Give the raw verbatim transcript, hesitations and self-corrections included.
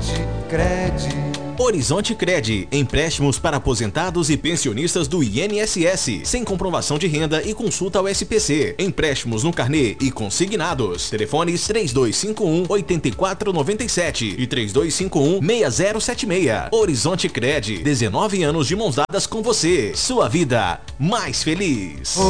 Horizonte Cred. Horizonte Cred, empréstimos para aposentados e pensionistas do I N S S, sem comprovação de renda e consulta ao S P C. Empréstimos no carnê e consignados. Telefones três dois cinco um, oito quatro nove sete e três dois cinco um, seis zero sete seis. Horizonte Cred, dezenove anos de mãos dadas com você. Sua vida mais feliz.